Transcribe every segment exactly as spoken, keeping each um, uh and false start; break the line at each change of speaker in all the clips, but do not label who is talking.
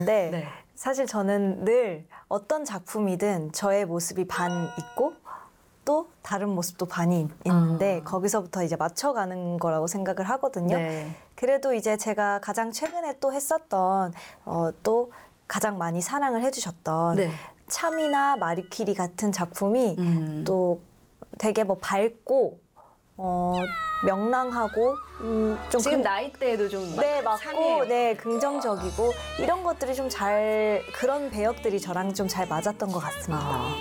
네.
네.
사실 저는 늘 어떤 작품이든 저의 모습이 반 있고 또 다른 모습도 반이 있는데
아.
거기서부터 이제 맞춰가는 거라고 생각을 하거든요.
네.
그래도 이제 제가 가장 최근에 또 했었던 어, 또 가장 많이 사랑을 해주셨던
네.
참이나 마리퀴리 같은 작품이
음.
또 되게 뭐 밝고 어, 명랑하고 음, 좀
지금
그-
나이대에도 좀
네, 맞고,
참이에요.
네, 긍정적이고, 이런 것들이 좀 잘, 그런 배역들이 저랑 좀 잘 맞았던 것 같습니다.
아.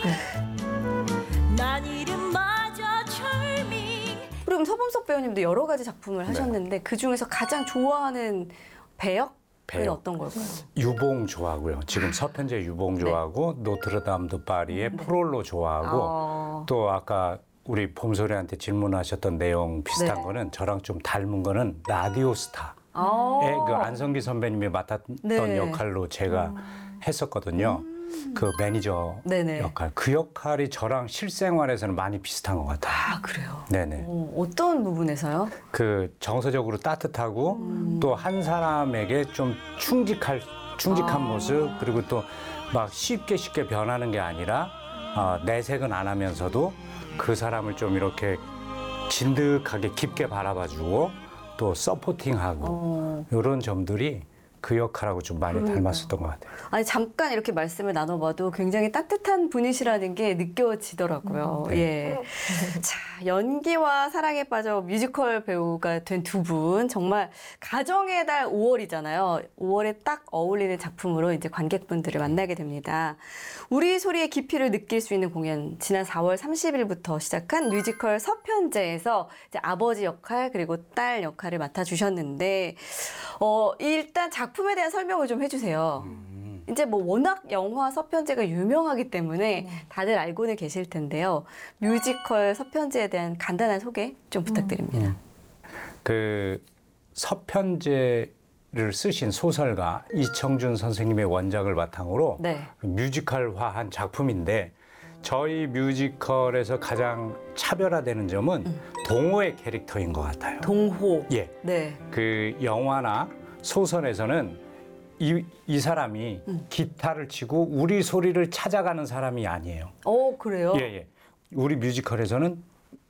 난 이름마저 철미
그럼 서범석 배우님도 여러 가지 작품을 하셨는데 그 중에서 가장 좋아하는 배역은
배역.
어떤 걸까요?
유봉 좋아하고요. 지금 서편제 유봉 좋아하고 노트르담 드 파리의 프롤로 좋아하고
어.
또 아까 우리 봄소리한테 질문하셨던 내용 비슷한
네.
거는 저랑 좀 닮은 거는 라디오 스타의
아.
그 안성기 선배님이 맡았던
네.
역할로 제가 했었거든요. 그 매니저
네네.
역할. 그 역할이 저랑 실생활에서는 많이 비슷한 것 같아요.
아, 그래요?
네네.
어, 어떤 부분에서요?
그 정서적으로 따뜻하고
음.
또 한 사람에게 좀 충직할 충직한
아.
모습 그리고 또 막 쉽게 쉽게 변하는 게 아니라 어, 내색은 안 하면서도 그 사람을 좀 이렇게 진득하게 깊게 바라봐주고 또 서포팅하고
어.
이런 점들이 그 역할하고 좀 많이
그러니까요.
닮았었던 것 같아요.
아니 잠깐 이렇게 말씀을 나눠봐도 굉장히 따뜻한 분이시라는 게 느껴지더라고요.
음, 네.
예. 자, 연기와 사랑에 빠져 뮤지컬 배우가 된 두 분 정말 가정의 달 오월이잖아요. 오월에 딱 어울리는 작품으로 이제 관객분들을 만나게 됩니다. 우리 소리의 깊이를 느낄 수 있는 공연 지난 사월 삼십일부터 시작한 뮤지컬 서편제에서 이제 아버지 역할 그리고 딸 역할을 맡아주셨는데 어, 일단 작품에 대한 설명을 좀 해주세요. 이제 뭐 워낙 영화 서편제가 유명하기 때문에 다들 알고는 계실 텐데요. 뮤지컬 서편제에 대한 간단한 소개 좀 부탁드립니다.
그 서편제를 쓰신 소설가 이청준 선생님의 원작을 바탕으로
네.
뮤지컬화한 작품인데 저희 뮤지컬에서 가장 차별화되는 점은 동호의 캐릭터인 것 같아요.
동호.
예,
네.
그 영화나 소설에서는 이, 이 사람이 기타를 치고 우리 소리를 찾아가는 사람이 아니에요.
어, 그래요?
예, 예. 우리 뮤지컬에서는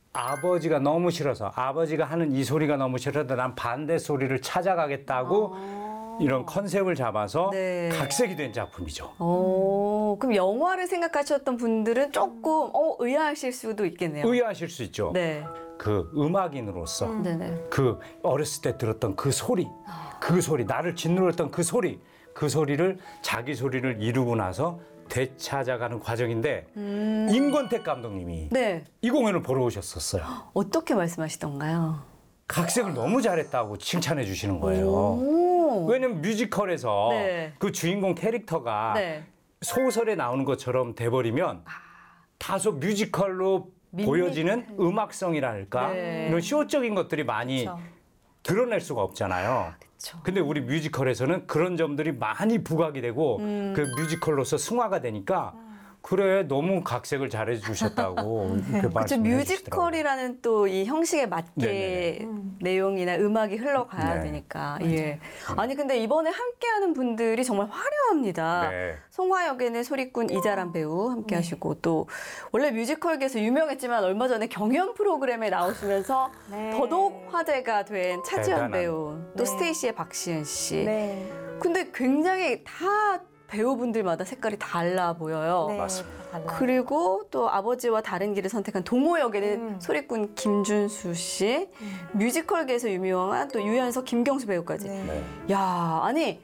아버지가 너무 싫어서 아버지가 하는 이 소리가 너무 싫어서 난 반대 소리를 찾아가겠다고 이런 컨셉을 잡아서
네.
각색이 된 작품이죠.
어, 그럼 영화를 생각하셨던 분들은 조금 어, 의아하실 수도 있겠네요.
의아하실 수 있죠.
네.
그 음악인으로서
네네.
그 어렸을 때 들었던 그 소리, 그 소리, 나를 짓누르던 그 소리, 그 소리를 자기 소리를 이루고 나서 되찾아가는 과정인데 임권택 감독님이
네.
이 공연을 보러 오셨었어요.
어떻게 말씀하시던가요?
각색을 너무 잘했다고 칭찬해 주시는 거예요.
오.
왜냐면 뮤지컬에서
네.
그 주인공 캐릭터가
네.
소설에 나오는 것처럼 돼버리면 다소 뮤지컬로
밋밋해.
보여지는 음악성이랄까
네.
이런 쇼적인 것들이 많이
그쵸.
드러낼 수가 없잖아요.
그쵸.
근데 우리 뮤지컬에서는 그런 점들이 많이 부각이 되고
음.
그 뮤지컬로서 승화가 되니까 그래 너무 각색을 잘해 주셨다고 이렇게
그쵸,
말씀해 주시더라고요.
뮤지컬이라는 또 이 형식에 맞게
네네네.
내용이나 음악이 흘러가야
네.
되니까. 예. 아니 근데 이번에 함께하는 분들이 정말 화려합니다.
네.
송화역에는 소리꾼 이자람 배우 함께하시고 또 원래 뮤지컬계에서 유명했지만 얼마 전에 경연 프로그램에 나오시면서
네.
더더욱 화제가 된 차지현
대단한.
배우, 또
네.
스테이시의 박시은 씨.
네.
근데 굉장히 다 배우분들마다 색깔이 달라 보여요.
네.
맞습니다.
달라요.
그리고 또 아버지와 다른 길을 선택한 동호 역에는
음.
소리꾼 김준수 씨, 뮤지컬계에서 유명한 또 유연석, 김경수 배우까지.
네.
네.
야, 아니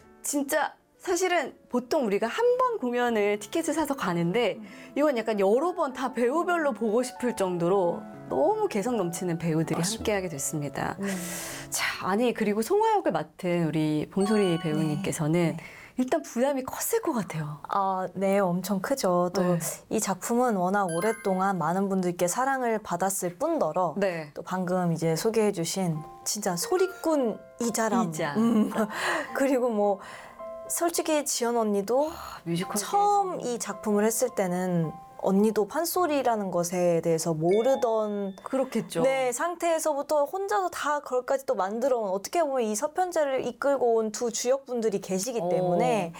진짜 사실은 보통 우리가 한 번 공연을 티켓을 사서 가는데 이건 약간 여러 번 다 배우별로 보고 싶을 정도로 너무 개성 넘치는 배우들이
맞습니다.
함께하게 됐습니다.
네.
자, 아니 그리고 송화역을 맡은 우리 봄소리 배우님께서는 일단 부담이 컸을 것 같아요.
아, 네, 엄청 크죠. 또 이
네.
작품은 워낙 오랫동안 많은 분들께 사랑을 받았을 뿐더러
네.
또 방금 이제 소개해주신 진짜 소리꾼 이자람.
이자.
음. 그리고 뭐 솔직히 지연 언니도
뮤지컬
처음 이 작품을 했을 때는 언니도 판소리라는 것에 대해서 모르던
그렇겠죠.
네, 상태에서부터 혼자서 다 그걸까지 또 만들어 온 어떻게 보면 이 서편제를 이끌고 온 두 주역분들이 계시기
어.
때문에